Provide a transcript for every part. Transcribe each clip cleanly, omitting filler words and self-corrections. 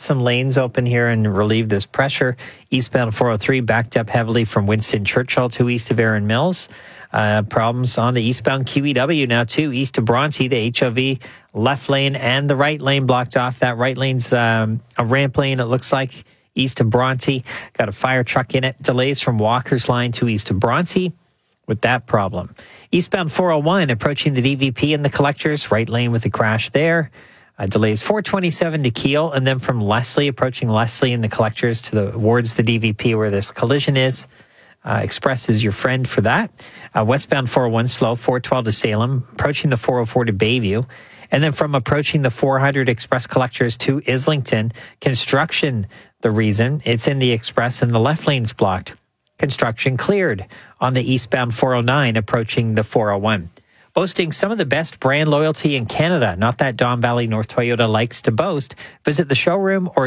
some lanes open here and relieve this pressure. Eastbound 403 backed up heavily from Winston Churchill to east of Erin Mills. Problems on the eastbound QEW now too, east of Bronte, the HOV left lane and the right lane blocked off. That right lane's a ramp lane, it looks like, east of Bronte. Got a fire truck in it. Delays from Walker's line to east of Bronte with that problem. Eastbound 401 approaching the DVP and the collectors, right lane with a crash there. Delays 427 to Kiel, and then from Leslie, approaching Leslie and the collectors towards the DVP where this collision is. Express is your friend for that. Westbound 401 slow, 412 to Salem, approaching the 404 to Bayview. And then from approaching the 400 Express collectors to Islington, construction, the reason. It's in the Express and the left lane's blocked. Construction cleared on the eastbound 409 approaching the 401. Boasting some of the best brand loyalty in Canada, not that Don Valley North Toyota likes to boast. Visit the showroom or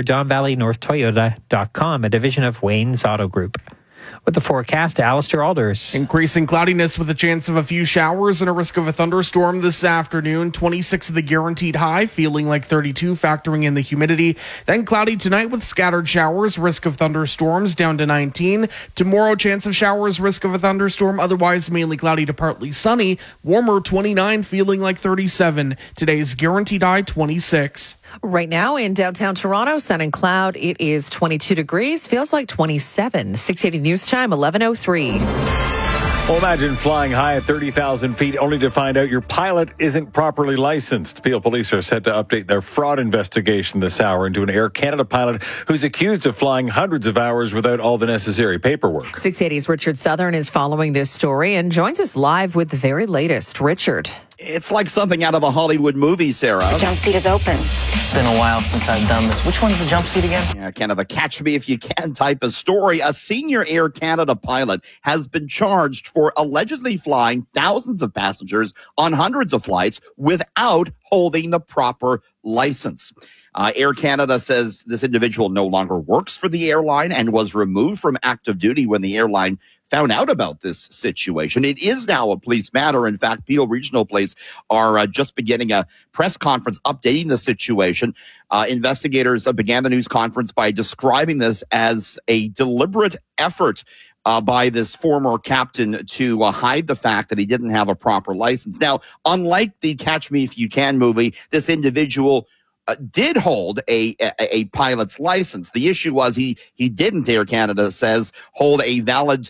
DonValleyNorthToyota.com, a division of Wayne's Auto Group. With the forecast, Alistair Alders. Increasing cloudiness with a chance of a few showers and a risk of a thunderstorm this afternoon. 26 of the guaranteed high, feeling like 32, factoring in the humidity. Then cloudy tonight with scattered showers, risk of thunderstorms down to 19. Tomorrow, chance of showers, risk of a thunderstorm. Otherwise, mainly cloudy to partly sunny. Warmer 29, feeling like 37. Today's guaranteed high 26. Right now in downtown Toronto, sun and cloud. It is 22 degrees, feels like 27. 680 News Time, 11:03. Well, imagine flying high at 30,000 feet only to find out your pilot isn't properly licensed. Peel Police are set to update their fraud investigation this hour into an Air Canada pilot who's accused of flying hundreds of hours without all the necessary paperwork. 680's Richard Southern is following this story and joins us live with the very latest. Richard. It's like something out of a Hollywood movie, Sarah. The jump seat is open. It's been a while since I've done this. Which one's the jump seat again? Yeah, kind of a catch me if you can type of story. A senior Air Canada pilot has been charged for allegedly flying thousands of passengers on hundreds of flights without holding the proper license. Air Canada says this individual no longer works for the airline and was removed from active duty when the airline found out about this situation. It is now a police matter. In fact, Peel Regional Police are just beginning a press conference updating the situation. Investigators began the news conference by describing this as a deliberate effort by this former captain to hide the fact that he didn't have a proper license. Now, unlike the Catch Me If You Can movie, this individual did hold a pilot's license. The issue was he didn't, Air Canada says, hold a valid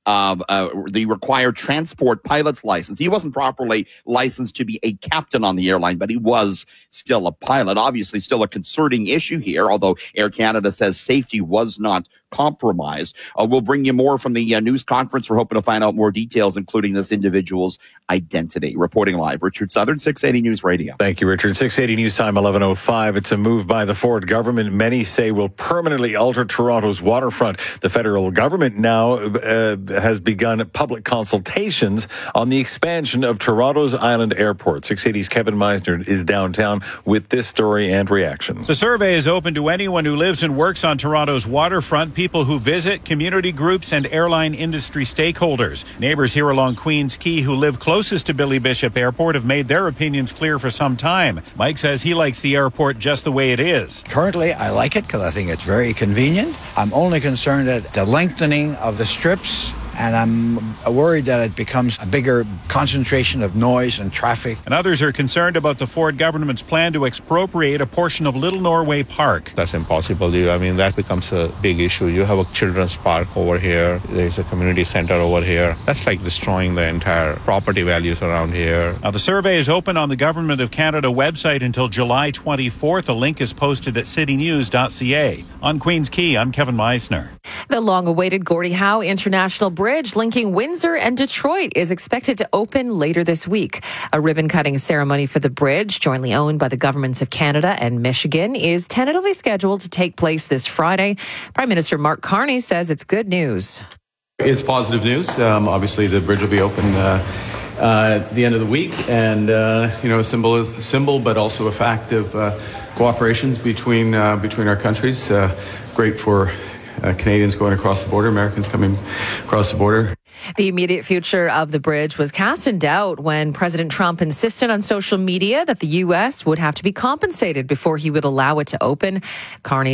the required transport pilot's license. He wasn't properly licensed to be a captain on the airline, but he was still a pilot. Obviously, still a concerning issue here, although Air Canada says safety was not compromised. We'll bring you more from the news conference. We're hoping to find out more details, including this individual's identity. Reporting live, Richard Southern, 680 News Radio. Thank you, Richard. 680 News Time, 11:05. It's a move by the Ford government many say will permanently alter Toronto's waterfront. The federal government now has begun public consultations on the expansion of Toronto's Island Airport. 680's Kevin Meisner is downtown with this story and reaction. The survey is open to anyone who lives and works on Toronto's waterfront, people who visit, community groups, and airline industry stakeholders. Neighbors here along Queens Quay who live closest to Billy Bishop Airport have made their opinions clear for some time. Mike says he likes the airport just the way it is. Currently, I like it because I think it's very convenient. I'm only concerned at the lengthening of the strips, and I'm worried that it becomes a bigger concentration of noise and traffic. And others are concerned about the Ford government's plan to expropriate a portion of Little Norway Park. That's impossible. I mean, that becomes a big issue. You have a children's park over here. There's a community center over here. That's like destroying the entire property values around here. Now, the survey is open on the Government of Canada website until July 24th. A link is posted at citynews.ca. On Queens Quay, I'm Kevin Meisner. The long-awaited Gordie Howe International Bridge linking Windsor and Detroit is expected to open later this week. A ribbon-cutting ceremony for the bridge, jointly owned by the governments of Canada and Michigan, is tentatively scheduled to take place this Friday. Prime Minister Mark Carney says it's good news. It's positive news. Obviously, the bridge will be open at the end of the week, and a symbol, but also a fact of cooperations between our countries. Great for Canadians going across the border, Americans coming across the border. The immediate future of the bridge was cast in doubt when President Trump insisted on social media that the U.S. would have to be compensated before he would allow it to open. Carney